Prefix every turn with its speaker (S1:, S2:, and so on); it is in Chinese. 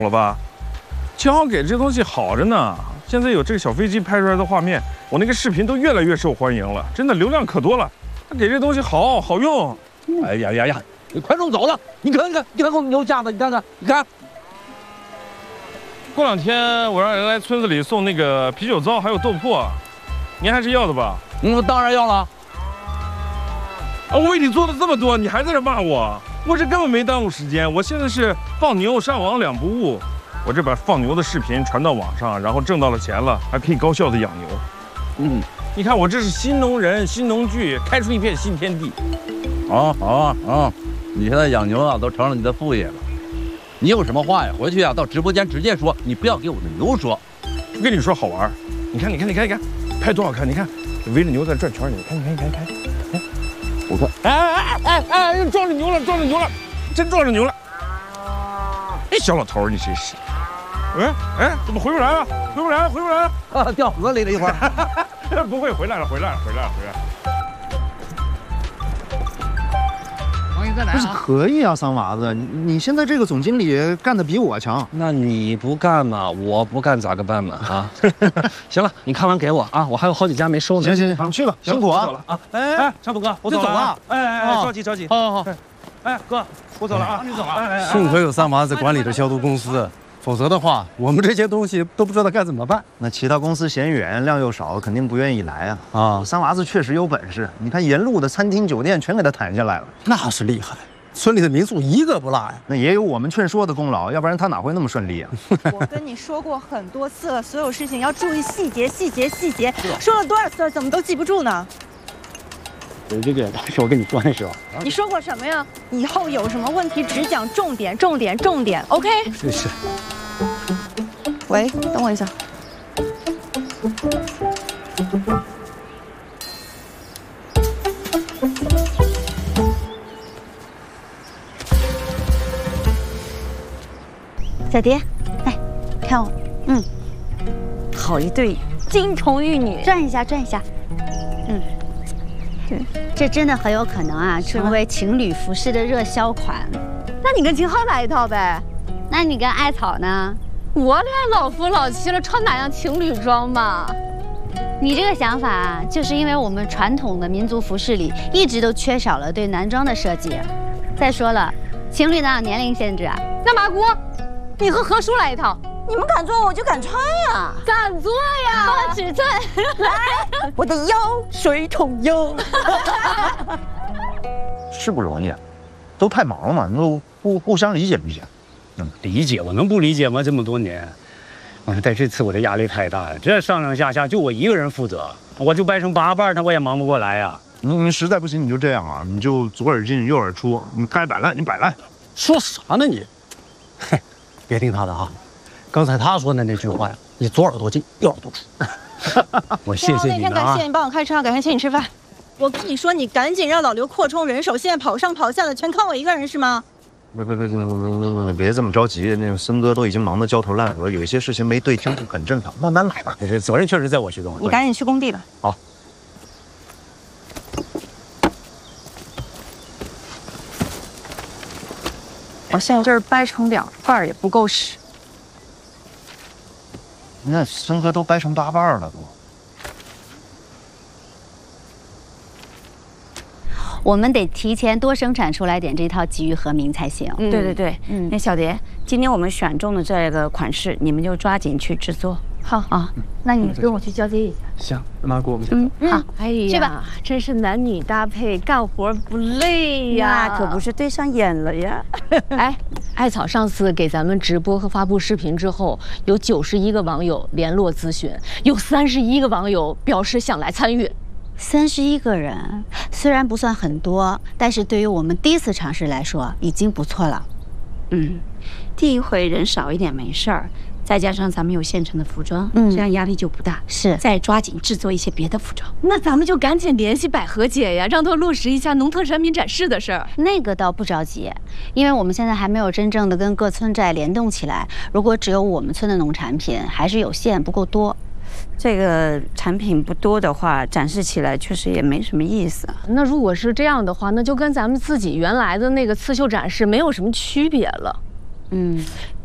S1: 了吧？江好给这东西好着呢，现在有这个小飞机拍出来的画面，我那个视频都越来越受欢迎了，真的流量可多了。他给这东西好用。
S2: 哎呀，快弄走了！你看，我牛架子，你看。
S1: 过2天我让人来村子里送那个啤酒糟还有豆粕，您还是要的吧？
S2: 当然要了。
S1: 啊，我为你做了这么多，你还在这骂我？我这根本没耽误时间，我现在是放牛上网2不误。我这把放牛的视频传到网上，然后挣到了钱了，还可以高效的养牛。你看我这是新农人、新农具，开出一片新天地。
S2: 好啊！你现在养牛啊，都成了你的副业了。你有什么话呀？回去啊，到直播间直接说，你不要给我的牛说。
S1: 我跟你说好玩，你看，拍多好看！你看，围着牛在转圈，你看。我看，哎，撞着牛了，真撞着牛了！哎，小老头，你真是，哎，怎么回不来了？回不来了！
S2: 啊，掉河里了一会儿。
S1: 不会，回来了。
S3: 不是可以啊，三娃子，你现在这个总经理干得比我强。
S4: 那你不干嘛？我不干咋个办嘛？啊，行了，你看完给我啊，我还有好几家没收呢。
S3: 行，你去吧，辛苦啊。
S4: 啊，哎，长甫哥，我走了。哎，着急。好。哎，哥，我走了啊，你走了。
S3: 幸亏有三娃子管理着消毒公司，否则的话，我们这些东西都不知道该怎么办。那其他公司嫌远，量又少，肯定不愿意来啊。三娃子确实有本事，你看沿路的餐厅酒店全给他谈下来了，
S5: 那是厉害。村里的民宿一个不落呀，
S3: 那也有我们劝说的功劳，要不然他哪会那么顺利啊？
S6: 我跟你说过很多次了，所有事情要注意细节，说了多少次了，怎么都记不住呢？
S5: 这个当时我跟你说的时候，
S6: 你说过什么呀？以后有什么问题只讲重点 ，OK？
S5: 是。
S6: 喂，等我一下。小蝶，来看我，好一对金童玉女，转一下。
S7: 这真的很有可能啊，成为情侣服饰的热销款。
S6: 那你跟秦昊来一套呗？
S7: 那你跟艾草呢？
S8: 我俩老夫老妻了，穿哪样情侣装嘛？
S7: 你这个想法啊，就是因为我们传统的民族服饰里一直都缺少了对男装的设计。再说了，情侣哪有年龄限制啊？
S8: 那麻姑，你和何叔来一套。
S6: 你们敢做，我就敢穿呀！
S8: 敢做呀！
S7: 尺寸，
S6: 来，我的腰水桶腰。
S3: 是不容易，都太忙了嘛，你都互相理解。
S5: 理解，我能不理解吗？这么多年，但这次我的压力太大了，这上下就我一个人负责，我就掰成8瓣，我也忙不过来呀。
S3: 你实在不行你就这样啊，你就左耳进右耳出，你该摆烂你摆烂。
S5: 说啥呢你？嘿，别听他的啊。刚才他说的那句话呀，你左耳朵进，右耳朵出。我谢谢你们啊！
S6: 那天感谢你帮我开车，改天请你吃饭。我跟你说，你赶紧让老刘扩充人手，现在跑上跑下的全靠我一个人是吗？
S3: 别这么着急，那个森哥都已经忙得焦头烂额，有一些事情没对清楚很正常，慢慢来吧。
S5: 这责任确实在我身上。
S6: 你赶紧去工地吧。
S3: 好。
S6: 我现在这儿掰成2瓣也不够使。
S3: 那森哥都掰成8瓣了都。
S7: 我们得提前多生产出来点这套鲫鱼和鸣才行。
S6: 对，那小蝶，今天我们选中的这个款式，你们就抓紧去制作。好啊，那你跟我去交接一下。
S3: 行，妈给我们先
S7: 好，
S8: 哎呀，
S7: 去吧。
S8: 真是男女搭配，干活不累呀。
S6: 那可不是对上眼了呀。
S8: 哎，艾草上次给咱们直播和发布视频之后，有91个网友联络咨询，有31个网友表示想来参与。
S7: 31个人虽然不算很多，但是对于我们第一次尝试来说，已经不错了。
S6: 第一回人少一点没事儿，再加上咱们有现成的服装，这样压力就不大。
S7: 是，
S6: 再抓紧制作一些别的服装。
S8: 那咱们就赶紧联系百合姐呀，让她落实一下农特产品展示的事儿。
S7: 那个倒不着急，因为我们现在还没有真正的跟各村寨联动起来。如果只有我们村的农产品，还是有限，不够多。
S6: 这个产品不多的话，展示起来确实也没什么意思。
S8: 那如果是这样的话，那就跟咱们自己原来的那个刺绣展示没有什么区别了。